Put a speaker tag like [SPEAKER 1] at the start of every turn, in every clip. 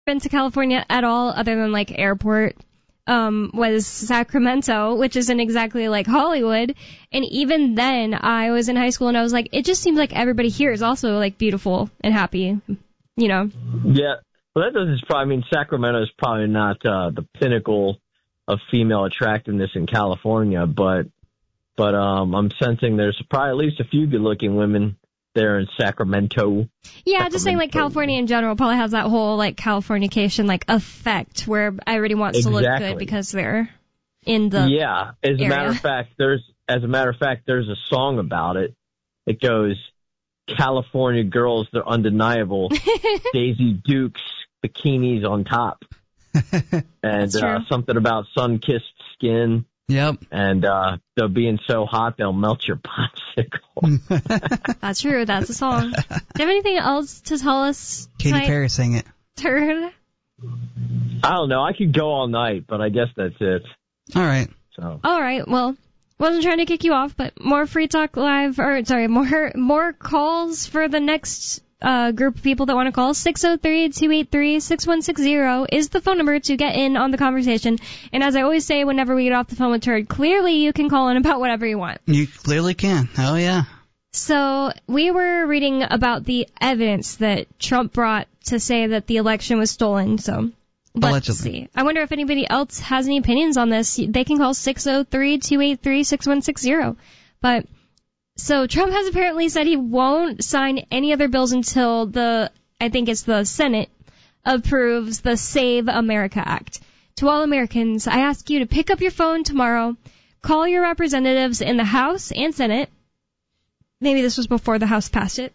[SPEAKER 1] been to California at all other than like airport was Sacramento, which isn't exactly like Hollywood. And even then, I was in high school and I was like, it just seems like everybody here is also like beautiful and happy, you know?
[SPEAKER 2] Yeah. Well, that doesn't probably mean Sacramento is probably not the pinnacle of female attractiveness in California, but I'm sensing there's probably at least a few good-looking women there in Sacramento.
[SPEAKER 1] Yeah, just saying like California in general probably has that whole like Californication like effect where everybody wants to look good because they're in the
[SPEAKER 2] As a matter of fact, there's a song about it. It goes, California girls, they're undeniable. Daisy Dukes, bikinis on top. And something about sun-kissed skin.
[SPEAKER 3] Yep.
[SPEAKER 2] And they're being so hot, they'll melt your popsicle.
[SPEAKER 1] That's true. That's a song. Do you have anything else to tell us?
[SPEAKER 3] Katy Perry sang it.
[SPEAKER 1] Turd?
[SPEAKER 2] I don't know. I could go all night, but I guess that's it.
[SPEAKER 3] All right.
[SPEAKER 2] So.
[SPEAKER 1] All right. Well, wasn't trying to kick you off, but more Free Talk Live, more calls for the next group of people that want to call. 603-283-6160 is the phone number to get in on the conversation. And as I always say whenever we get off the phone with Turd, clearly you can call in about whatever you want.
[SPEAKER 3] You clearly can. Oh, yeah.
[SPEAKER 1] So we were reading about the evidence that Trump brought to say that the election was stolen. So let's see. I wonder if anybody else has any opinions on this. They can call 603-283-6160. But so Trump has apparently said he won't sign any other bills until the Senate approves the Save America Act. To all Americans, I ask you to pick up your phone tomorrow, call your representatives in the House and Senate. Maybe this was before the House passed it.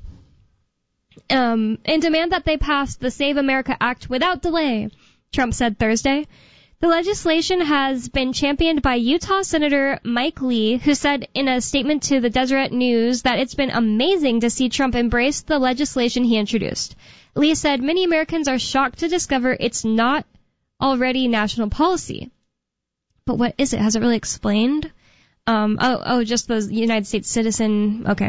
[SPEAKER 1] And demand that they pass the Save America Act without delay, Trump said Thursday. The legislation has been championed by Utah Senator Mike Lee, who said in a statement to the Deseret News that it's been amazing to see Trump embrace the legislation he introduced. Lee said many Americans are shocked to discover it's not already national policy. But what is it? Has it really explained? Just the United States citizen. Okay.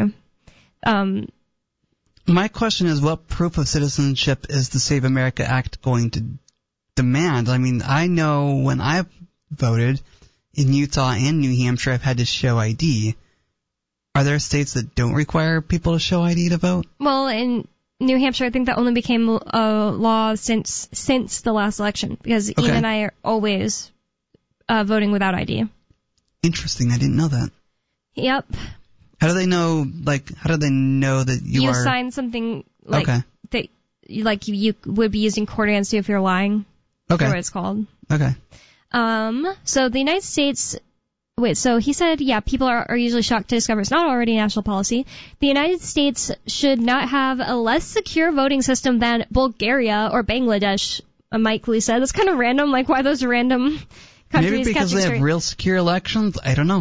[SPEAKER 3] My question is, what proof of citizenship is the Save America Act going to demand? I mean, I know when I've voted in Utah and New Hampshire, I've had to show ID. Are there states that don't require people to show ID to vote?
[SPEAKER 1] Well, in New Hampshire, I think that only became a law since the last election, because Ian and I are always voting without ID.
[SPEAKER 3] Interesting. I didn't know that.
[SPEAKER 1] Yep.
[SPEAKER 3] How do they know that you are...
[SPEAKER 1] You sign something that you would be using court against you if you're lying.
[SPEAKER 3] Okay.
[SPEAKER 1] That's what it's called.
[SPEAKER 3] Okay.
[SPEAKER 1] So the United States... so he said, people are usually shocked to discover it's not already national policy. The United States should not have a less secure voting system than Bulgaria or Bangladesh, Mike Lee said. That's kind of random. Like, why those random countries?
[SPEAKER 3] Maybe because they have real secure elections? I don't know.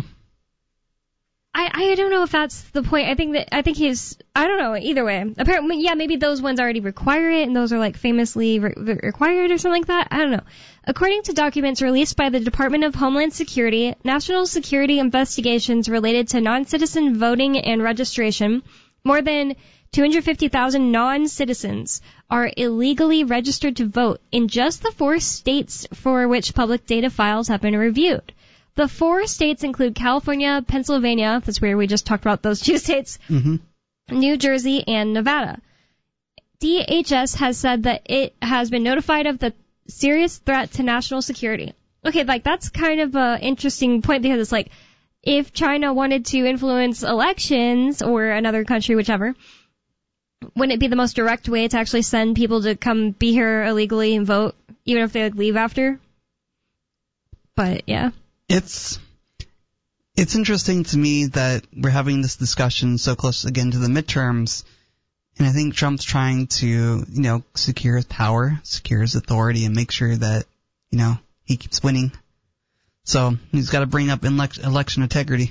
[SPEAKER 1] I don't know if that's the point. I don't know, either way. Apparently, maybe those ones already require it, and those are, like, famously required or something like that. I don't know. According to documents released by the Department of Homeland Security, national security investigations related to non-citizen voting and registration, more than 250,000 non-citizens are illegally registered to vote in just the 4 states for which public data files have been reviewed. The 4 states include California, Pennsylvania, that's where we just talked about those 2 states, New Jersey, and Nevada. DHS has said that it has been notified of the serious threat to national security. Okay, that's kind of an interesting point, because it's like, if China wanted to influence elections, or another country, whichever, wouldn't it be the most direct way to actually send people to come be here illegally and vote, even if they leave after? But, yeah.
[SPEAKER 3] It's interesting to me that we're having this discussion so close again to the midterms, and I think Trump's trying to, secure his power, secure his authority, and make sure that, he keeps winning. So he's got to bring up election integrity.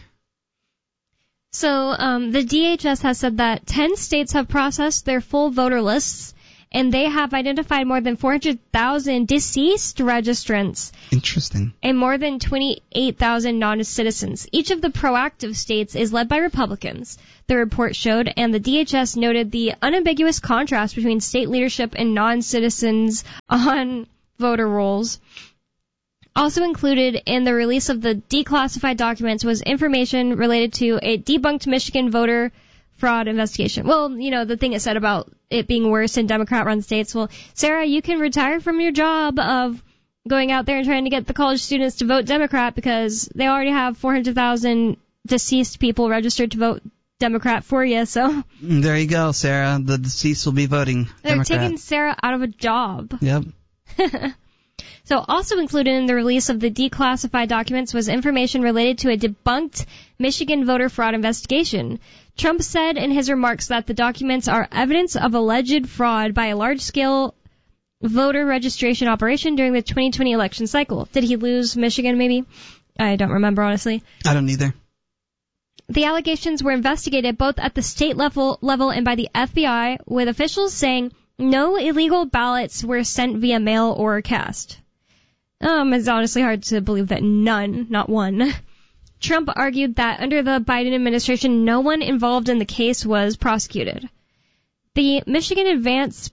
[SPEAKER 3] So
[SPEAKER 1] the DHS has said that 10 states have processed their full voter lists, and they have identified more than 400,000 deceased registrants.
[SPEAKER 3] Interesting.
[SPEAKER 1] And more than 28,000 non-citizens. Each of the proactive states is led by Republicans, the report showed, and the DHS noted the unambiguous contrast between state leadership and non-citizens on voter rolls. Also included in the release of the declassified documents was information related to a debunked Michigan voter fraud investigation. Well, the thing it said about it being worse in Democrat-run states. Well, Sarah, you can retire from your job of going out there and trying to get the college students to vote Democrat because they already have 400,000 deceased people registered to vote Democrat for you, so.
[SPEAKER 3] There you go, Sarah. The deceased will be voting Democrat.
[SPEAKER 1] They're taking Sarah out of a job.
[SPEAKER 3] Yep.
[SPEAKER 1] So also included in the release of the declassified documents was information related to a debunked Michigan voter fraud investigation. Trump said in his remarks that the documents are evidence of alleged fraud by a large-scale voter registration operation during the 2020 election cycle. Did he lose Michigan, maybe? I don't remember, honestly.
[SPEAKER 3] I don't either.
[SPEAKER 1] The allegations were investigated both at the state level and by the FBI, with officials saying no illegal ballots were sent via mail or cast. It's honestly hard to believe that none, not one. Trump argued that under the Biden administration, no one involved in the case was prosecuted. The Michigan Advance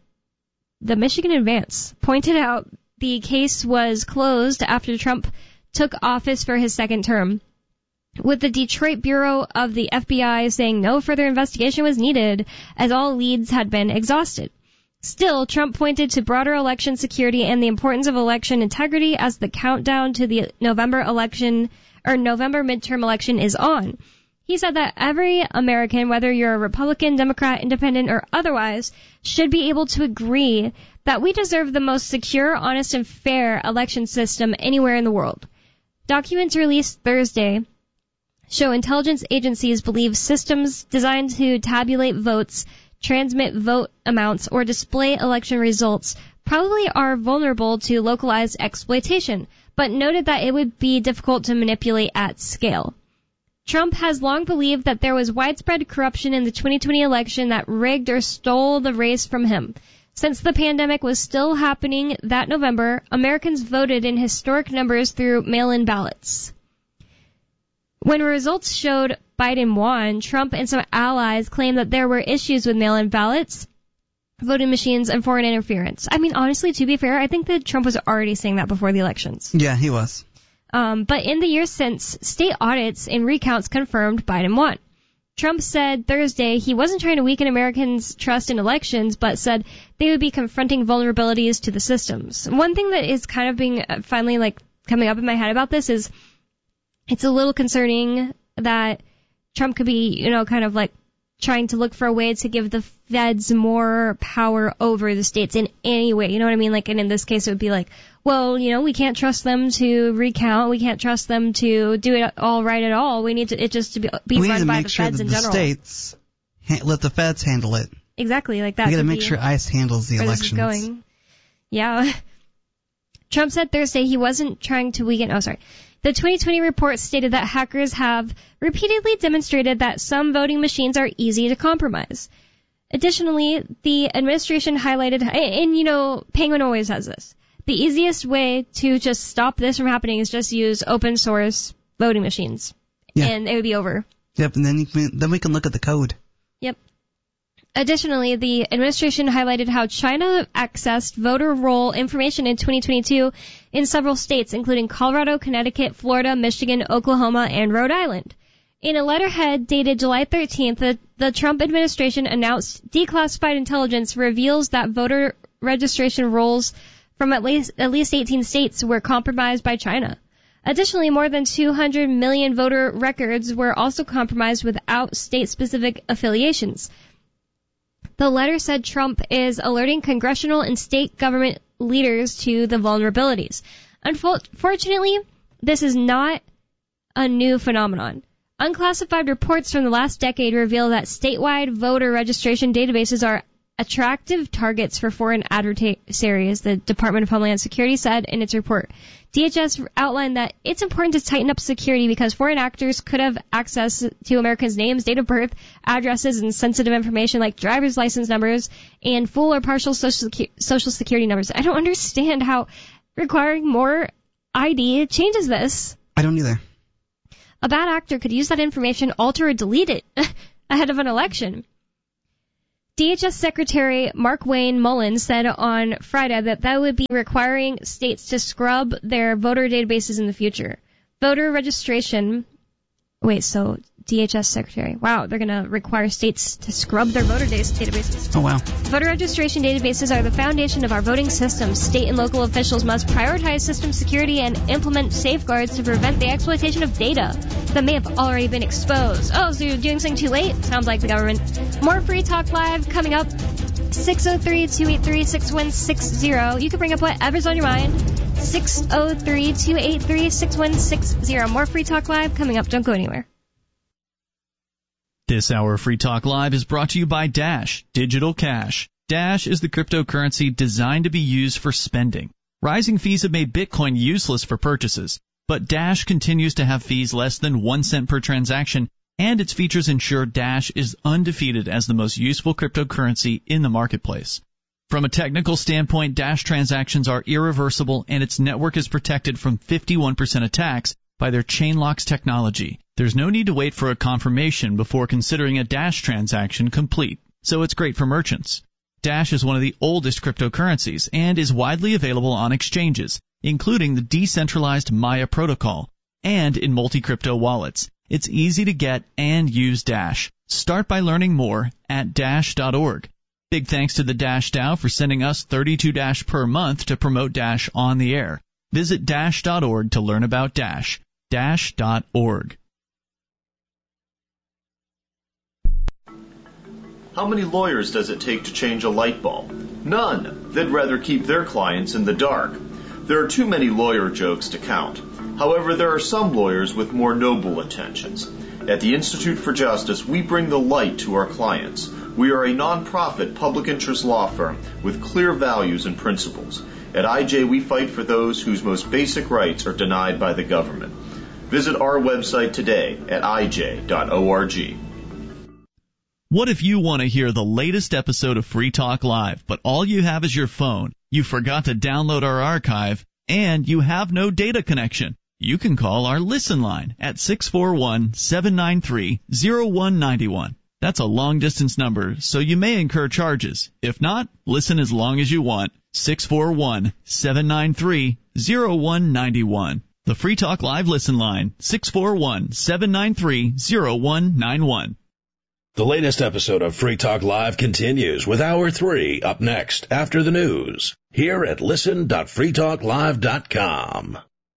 [SPEAKER 1] pointed out the case was closed after Trump took office for his second term, with the Detroit Bureau of the FBI saying no further investigation was needed as all leads had been exhausted. Still, Trump pointed to broader election security and the importance of election integrity as the countdown to the November midterm election is on. He said that every American, whether you're a Republican, Democrat, Independent, or otherwise, should be able to agree that we deserve the most secure, honest, and fair election system anywhere in the world. Documents released Thursday show intelligence agencies believe systems designed to tabulate votes, transmit vote amounts, or display election results probably are vulnerable to localized exploitation, but noted that it would be difficult to manipulate at scale. Trump has long believed that there was widespread corruption in the 2020 election that rigged or stole the race from him. Since the pandemic was still happening that November, Americans voted in historic numbers through mail-in ballots. When results showed Biden won, Trump and some allies claimed that there were issues with mail-in ballots, voting machines, and foreign interference. I mean, honestly, to be fair, I think that Trump was already saying that before the elections.
[SPEAKER 3] Yeah, he was.
[SPEAKER 1] But in the years since, state audits and recounts confirmed Biden won. Trump said Thursday he wasn't trying to weaken Americans' trust in elections, but said they would be confronting vulnerabilities to the systems. One thing that is kind of being finally coming up in my head about this is it's a little concerning that Trump could be, kind of trying to look for a way to give the feds more power over the states in any way. You know what I mean? And in this case, it would be we can't trust them to recount. We can't trust them to do it all right at all. We need it just to be run by the feds in general.
[SPEAKER 3] We need to make sure that the states let the feds handle it.
[SPEAKER 1] Exactly, like that.
[SPEAKER 3] We got to make sure ICE handles the elections.
[SPEAKER 1] This is going. Yeah. Trump said Thursday he wasn't trying to weaken. The 2020 report stated that hackers have repeatedly demonstrated that some voting machines are easy to compromise. Additionally, the administration highlighted, and Penguin always has this, the easiest way to just stop this from happening is just use open source voting machines. Yeah. And it would be over.
[SPEAKER 3] Yep, and then we can look at the code.
[SPEAKER 1] Yep. Additionally, the administration highlighted how China accessed voter roll information in 2022 in several states, including Colorado, Connecticut, Florida, Michigan, Oklahoma, and Rhode Island. In a letterhead dated July 13th, the Trump administration announced declassified intelligence reveals that voter registration rolls from at least 18 states were compromised by China. Additionally, more than 200 million voter records were also compromised without state-specific affiliations. The letter said Trump is alerting congressional and state government leaders to the vulnerabilities. Unfortunately, this is not a new phenomenon. Unclassified reports from the last decade reveal that statewide voter registration databases are attractive targets for foreign adversaries, the Department of Homeland Security said in its report. DHS outlined that it's important to tighten up security because foreign actors could have access to Americans' names, date of birth, addresses, and sensitive information like driver's license numbers and full or partial social security numbers. I don't understand how requiring more ID changes this.
[SPEAKER 3] I don't either.
[SPEAKER 1] A bad actor could use that information, alter or delete it ahead of an election. DHS Secretary Markwayne Mullins said on Friday that would be requiring states to scrub their voter databases in the future. Voter registration... so DHS Secretary. Wow, they're going to require states to scrub their voter databases.
[SPEAKER 3] Oh, wow.
[SPEAKER 1] Voter registration databases are the foundation of our voting system. State and local officials must prioritize system security and implement safeguards to prevent the exploitation of data that may have already been exposed. Oh, so you're doing something too late? Sounds like the government. More Free Talk Live coming up. 603-283-6160. You can bring up whatever's on your mind. 603-283-6160. More Free Talk Live coming up. Don't go anywhere.
[SPEAKER 4] This hour of Free Talk Live is brought to you by Dash Digital Cash. Dash is the cryptocurrency designed to be used for spending. Rising fees have made Bitcoin useless for purchases, but Dash continues to have fees less than 1 cent per transaction, and its features ensure Dash is undefeated as the most useful cryptocurrency in the marketplace. From a technical standpoint, Dash transactions are irreversible, and its network is protected from 51% attacks by their Chainlocks technology. There's no need to wait for a confirmation before considering a Dash transaction complete, so it's great for merchants. Dash is one of the oldest cryptocurrencies and is widely available on exchanges, including the decentralized Maya protocol, and in multi-crypto wallets. It's easy to get and use Dash. Start by learning more at Dash.org. Big thanks to the Dash DAO for sending us 32 Dash per month to promote Dash on the air. Visit Dash.org to learn about Dash. Dash.org.
[SPEAKER 5] How many lawyers does it take to change a light bulb? None. They'd rather keep their clients in the dark. There are too many lawyer jokes to count. However, there are some lawyers with more noble intentions. At the Institute for Justice, we bring the light to our clients. We are a non-profit public interest law firm with clear values and principles. At IJ, we fight for those whose most basic rights are denied by the government. Visit our website today at ij.org.
[SPEAKER 4] What if you want to hear the latest episode of Free Talk Live, but all you have is your phone, you forgot to download our archive, and you have no data connection? You can call our Listen line at 641-793-0191. That's a long-distance number, so you may incur charges. If not, listen as long as you want. 641-793-0191. The Free Talk Live Listen line, 641-793-0191.
[SPEAKER 6] The latest episode of Free Talk Live continues with Hour 3 up next after the news here at listen.freetalklive.com.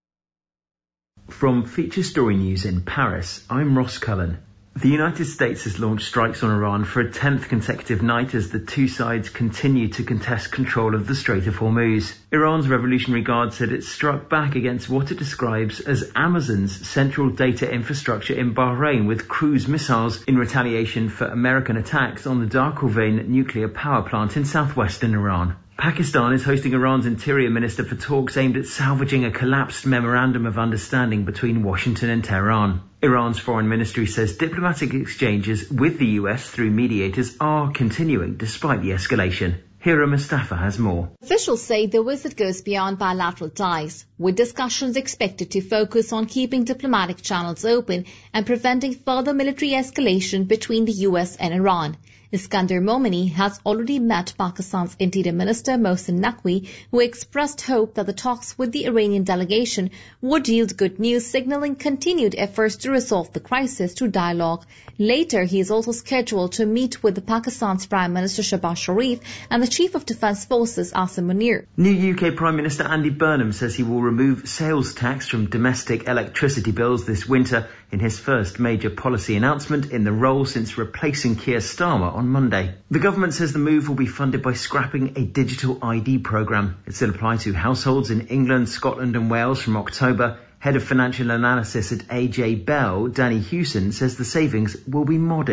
[SPEAKER 7] From Feature Story News in Paris, I'm Ross Cullen. The United States has launched strikes on Iran for a 10th consecutive night as the two sides continue to contest control of the Strait of Hormuz. Iran's Revolutionary Guard said it struck back against what it describes as Amazon's central data infrastructure in Bahrain with cruise missiles in retaliation for American attacks on the Dar Khorvain nuclear power plant in southwestern Iran. Pakistan is hosting Iran's Interior Minister for talks aimed at salvaging a collapsed memorandum of understanding between Washington and Tehran. Iran's foreign ministry says diplomatic exchanges with the US through mediators are continuing despite the escalation. Hira Mustafa has more.
[SPEAKER 8] Officials say the visit goes beyond bilateral ties, with discussions expected to focus on keeping diplomatic channels open and preventing further military escalation between the US and Iran. Iskandar Momini has already met Pakistan's Interior Minister Mohsin Naqvi, who expressed hope that the talks with the Iranian delegation would yield good news, signaling continued efforts to resolve the crisis through dialogue. Later, he is also scheduled to meet with Pakistan's Prime Minister Shehbaz Sharif and the Chief of Defence Forces Asim Munir.
[SPEAKER 7] New UK Prime Minister Andy Burnham says he will remove sales tax from domestic electricity bills this winter in his first major policy announcement in the role since replacing Keir Starmer on Monday. The government says the move will be funded by scrapping a digital ID programme. It will apply to households in England, Scotland and Wales from October. Head of Financial Analysis at AJ Bell, Danny Hewson, says the savings will be modest.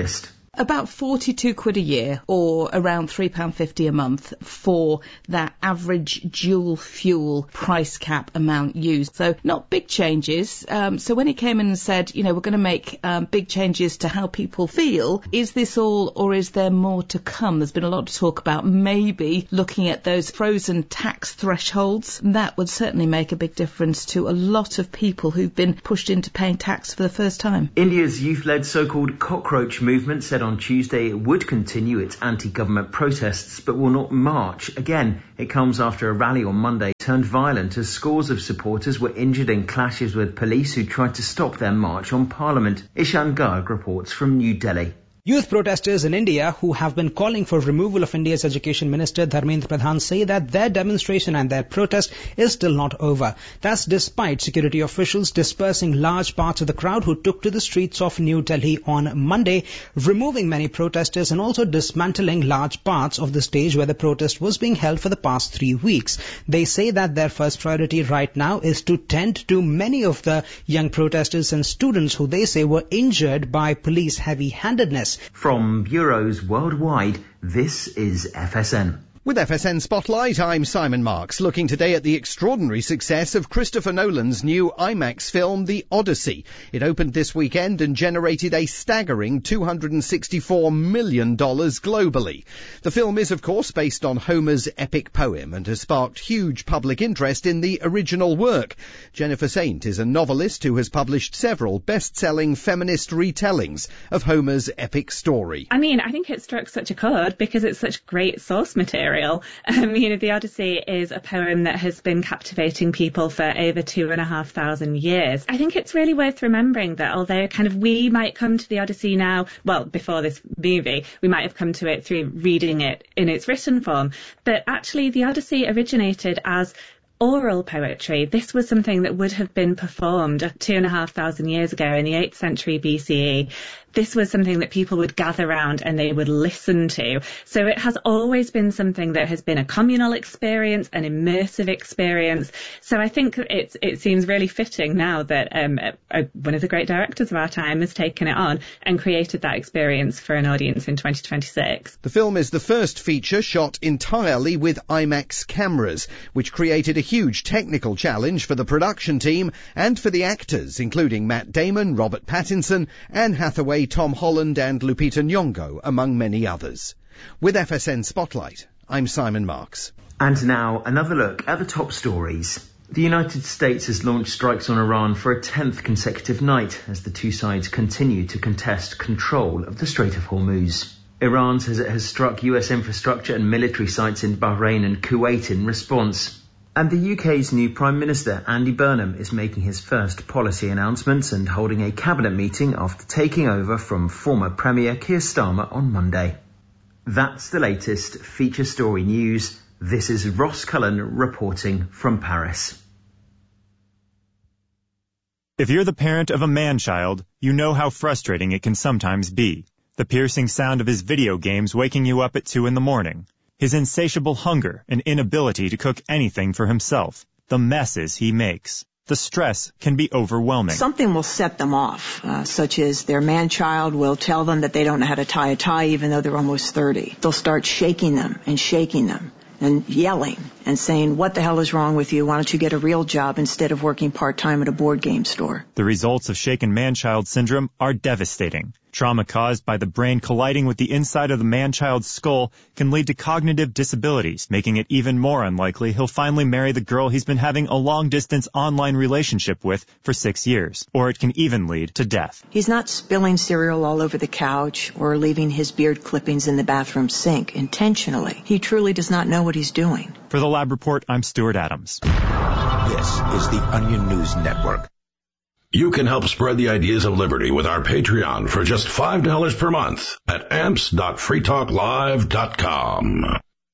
[SPEAKER 9] About 42 quid a year, or around £3.50 a month for that average dual fuel price cap amount used. So not big changes. So when he came in and said, we're going to make big changes to how people feel, is this all, or is there more to come? There's been a lot of talk about maybe looking at those frozen tax thresholds. That would certainly make a big difference to a lot of people who've been pushed into paying tax for the first time.
[SPEAKER 7] India's youth-led so-called cockroach movement said on Tuesday it would continue its anti-government protests but will not march. Again, it comes after a rally on Monday turned violent as scores of supporters were injured in clashes with police who tried to stop their march on Parliament. Ishan Garg reports from New Delhi.
[SPEAKER 10] Youth protesters in India who have been calling for removal of India's Education Minister Dharmendra Pradhan say that their demonstration and their protest is still not over. That's despite security officials dispersing large parts of the crowd who took to the streets of New Delhi on Monday, removing many protesters and also dismantling large parts of the stage where the protest was being held for the past 3 weeks. They say that their first priority right now is to tend to many of the young protesters and students who they say were injured by police heavy-handedness.
[SPEAKER 7] From bureaus worldwide, this is FSN.
[SPEAKER 11] With FSN Spotlight, I'm Simon Marks, looking today at the extraordinary success of Christopher Nolan's new IMAX film, The Odyssey. It opened this weekend and generated a staggering $264 million globally. The film is, of course, based on Homer's epic poem and has sparked huge public interest in the original work. Jennifer Saint is a novelist who has published several best-selling feminist retellings of Homer's epic story.
[SPEAKER 12] I think it struck such a chord because it's such great source material. The Odyssey is a poem that has been captivating people for over 2,500 years. I think it's really worth remembering that although we might come to the Odyssey now, well, before this movie, we might have come to it through reading it in its written form, but actually the Odyssey originated as oral poetry. This was something that would have been performed 2,500 years ago in the 8th century BCE. This was something that people would gather around and they would listen to. So it has always been something that has been a communal experience, an immersive experience. So I think it seems really fitting now that one of the great directors of our time has taken it on and created that experience for an audience in 2026.
[SPEAKER 11] The film is the first feature shot entirely with IMAX cameras, which created a huge technical challenge for the production team and for the actors, including Matt Damon, Robert Pattinson, Anne Hathaway, Tom Holland and Lupita Nyong'o, among many others. With FSN Spotlight, I'm Simon Marks.
[SPEAKER 7] And now, another look at the top stories. The United States has launched strikes on Iran for a 10th consecutive night as the two sides continue to contest control of the Strait of Hormuz. Iran says it has struck US infrastructure and military sites in Bahrain and Kuwait in response. And the UK's new Prime Minister, Andy Burnham, is making his first policy announcements and holding a cabinet meeting after taking over from former Premier Keir Starmer on Monday. That's the latest feature story news. This is Ross Cullen reporting from Paris.
[SPEAKER 13] If you're the parent of a man-child, you know how frustrating it can sometimes be. The piercing sound of his video games waking you up at 2 a.m. His insatiable hunger and inability to cook anything for himself, the messes he makes. The stress can be overwhelming.
[SPEAKER 14] Something will set them off, such as their man-child will tell them that they don't know how to tie a tie even though they're almost 30. They'll start shaking them and yelling and saying, "What the hell is wrong with you? Why don't you get a real job instead of working part-time at a board game store?"
[SPEAKER 13] The results of shaken man-child syndrome are devastating. Trauma caused by the brain colliding with the inside of the man-child's skull can lead to cognitive disabilities, making it even more unlikely he'll finally marry the girl he's been having a long-distance online relationship with for 6 years. Or it can even lead to death.
[SPEAKER 14] He's not spilling cereal all over the couch or leaving his beard clippings in the bathroom sink intentionally. He truly does not know what he's doing.
[SPEAKER 13] For the Lab Report, I'm Stuart Adams.
[SPEAKER 6] This is the Onion News Network. You can help spread the ideas of liberty with our Patreon for just $5 per month at amps.freetalklive.com.